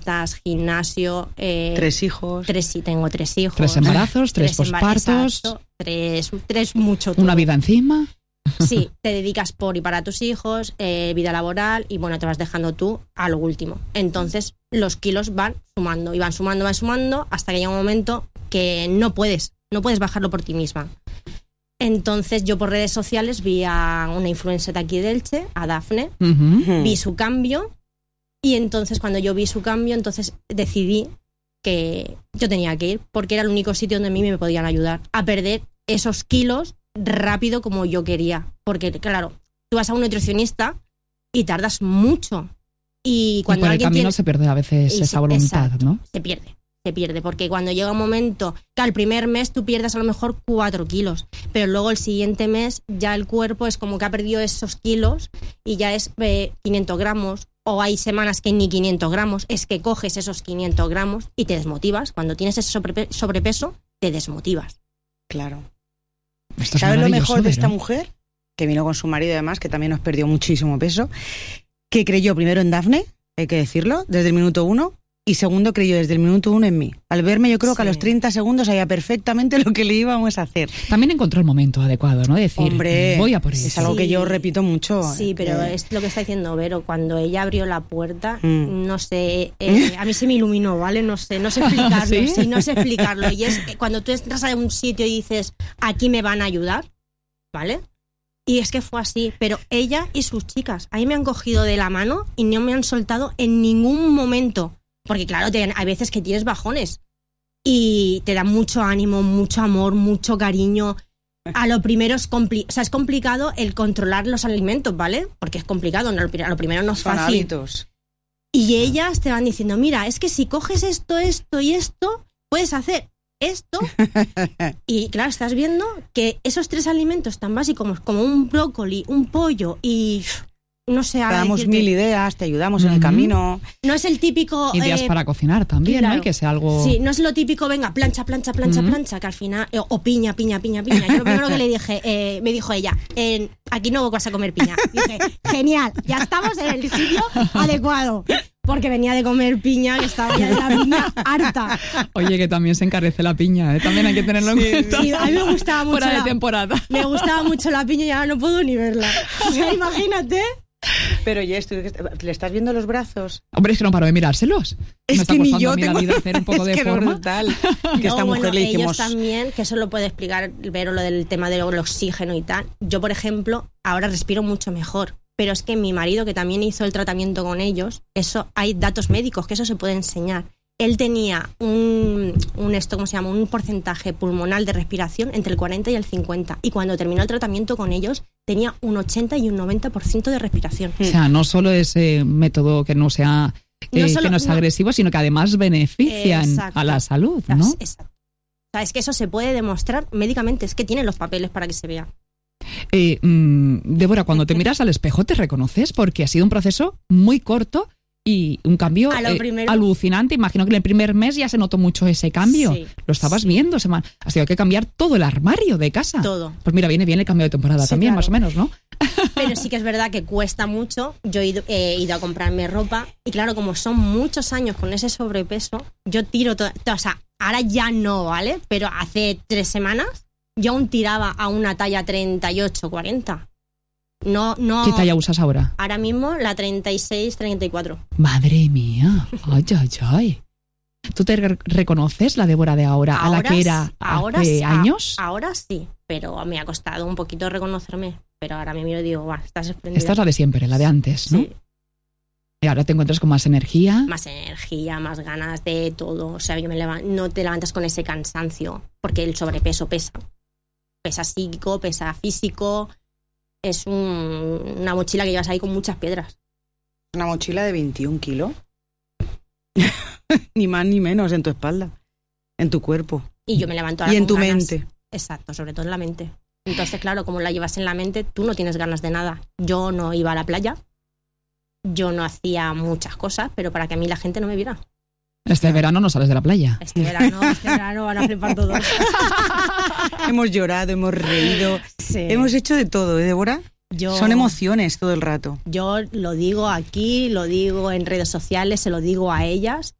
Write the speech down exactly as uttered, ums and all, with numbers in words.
pesas, gimnasio. Eh, tres hijos. Tres, sí, tengo tres hijos. Tres embarazos, tres, tres pospartos. Exacto, tres, tres mucho. Todo. Una vida encima. Sí, te dedicas por y para tus hijos, eh, vida laboral, y bueno, te vas dejando tú a lo último. Entonces, los kilos van sumando, y van sumando, van sumando, hasta que llega un momento que no puedes, no puedes bajarlo por ti misma. Entonces, yo por redes sociales vi a una influencer de aquí de Elche, a Dafne, uh-huh. vi su cambio, y entonces cuando yo vi su cambio, entonces decidí que yo tenía que ir, porque era el único sitio donde a mí me podían ayudar a perder esos kilos rápido como yo quería, porque claro, tú vas a un nutricionista y tardas mucho, y cuando y por el alguien camino tiene... se pierde a veces y esa se, voluntad, exacto, ¿no? Se pierde, se pierde, porque cuando llega un momento que al primer mes tú pierdes a lo mejor cuatro kilos, pero luego el siguiente mes ya el cuerpo es como que ha perdido esos kilos y ya es eh, quinientos gramos, o hay semanas que ni quinientos gramos, es que coges esos quinientos gramos y te desmotivas. Cuando tienes ese sobrepe- sobrepeso, te desmotivas. Claro. Esto ¿Sabes lo mejor de ver, esta ¿no? mujer? Que vino con su marido además, que también nos perdió muchísimo peso, que creyó primero en Dafne, hay que decirlo, desde el minuto uno, y segundo creyó desde el minuto uno en mí. Al verme, yo creo sí. que a los treinta segundos sabía perfectamente lo que le íbamos a hacer. También encontró el momento adecuado, ¿no? Decir, hombre, voy a por eso. Es algo sí. que yo repito mucho. Sí, eh, pero eh. es lo que está diciendo Vero. Cuando ella abrió la puerta, mm. no sé, eh, a mí se me iluminó, ¿vale? No sé, no sé explicarlo, ¿sí? Sí, no sé explicarlo. Y es que cuando tú entras a un sitio y dices, aquí me van a ayudar, ¿vale? Y es que fue así, pero ella y sus chicas, ahí me han cogido de la mano y no me han soltado en ningún momento. Porque claro, te, hay veces que tienes bajones y te dan mucho ánimo, mucho amor, mucho cariño. A lo primero es, compli- o sea, es complicado el controlar los alimentos, ¿vale? Porque es complicado, no, a lo primero no es Son fácil. hábitos. Y ellas te van diciendo, mira, es que si coges esto, esto y esto, puedes hacer esto. Y claro, estás viendo que esos tres alimentos tan básicos como un brócoli, un pollo y... no sé, te damos mil ideas, te ayudamos uh-huh. en el camino. No es el típico... Ideas eh, para cocinar también, claro. ¿no? Y que sea algo... Sí, no es lo típico, venga, plancha, plancha, plancha, uh-huh. plancha, que al final... Eh, o piña, piña, piña, piña. Yo lo primero que le dije, eh, me dijo ella, eh, aquí no vas a comer piña. Dije, genial, ya estamos en el sitio adecuado. Porque venía de comer piña, que estaba ya de la piña harta. Oye, que también se encarece la piña, ¿eh? También hay que tenerlo sí, en cuenta. Sí, a mí me gustaba mucho Fuera la, de temporada. Me gustaba mucho la piña y ahora no puedo ni verla. O sea, imagínate... Pero Jess, ¿tú le estás viendo los brazos? Hombre, es que no paro de mirárselos. Es Me está que ni costando yo a mí tengo... la vida hacer un poco es de que forma. Brutal. Que no, esta mujer bueno, le dijimos... ellos también, que eso lo puede explicar Vero, lo del tema del oxígeno y tal. Yo, por ejemplo, ahora respiro mucho mejor. Pero es que mi marido, que también hizo el tratamiento con ellos, eso hay datos médicos, que eso se puede enseñar. Él tenía un, un esto, ¿cómo se llama? Un porcentaje pulmonar de respiración entre el cuarenta y el cincuenta. Y cuando terminó el tratamiento con ellos, tenía un ochenta y un noventa por ciento de respiración. O sea, no solo ese método que no sea eh, no solo, que no es no, agresivo, sino que además benefician exacto, a la salud, ¿no? Exacto. O sea, es que eso se puede demostrar médicamente, es que tienen los papeles para que se vea. Eh, mmm, Débora, cuando te miras al espejo, ¿te reconoces? Porque ha sido un proceso muy corto y un cambio eh, primero... alucinante. Imagino que en el primer mes ya se notó mucho ese cambio. Sí, lo estabas sí. viendo. Se man... Has tenido que cambiar todo el armario de casa. Todo. Pues mira, viene bien el cambio de temporada sí, también, claro. más o menos, ¿no? Pero sí que es verdad que cuesta mucho. Yo he ido, he ido a comprarme ropa y claro, como son muchos años con ese sobrepeso, yo tiro todo. O sea, ahora ya no, ¿vale? Pero hace tres semanas yo aún tiraba a una talla treinta y ocho, cuarenta. No, no. ¿Qué talla usas ahora? Ahora mismo la treinta y seis, treinta y cuatro. Madre mía. Ay, ay, ay. ¿Tú te re- reconoces la Débora de ahora, ahora a la que era ahora, hace a, años? Ahora sí, pero me ha costado un poquito reconocerme. Pero ahora me miro y digo, va, estás espléndida. Esta es la de siempre, la de antes, ¿no? Sí. Y ahora te encuentras con más energía. Más energía, más ganas de todo. O sea, yo me levanto, no te levantas con ese cansancio, porque el sobrepeso pesa. Pesa psíquico, pesa físico. Es un, una mochila que llevas ahí con muchas piedras. Una mochila de veintiún kilos. Ni más ni menos en tu espalda, en tu cuerpo. Y yo me levanto ahora y en con tu ganas. mente. Exacto, sobre todo en la mente. Entonces, claro, como la llevas en la mente, tú no tienes ganas de nada. Yo no iba a la playa, yo no hacía muchas cosas, pero para que a mí la gente no me viera. Este verano no sales de la playa. Este verano, este verano van a flipar todos. Hemos llorado, hemos reído, sí. hemos hecho de todo, ¿eh, Débora? Yo, Son emociones todo el rato. Yo lo digo aquí, lo digo en redes sociales, se lo digo a ellas,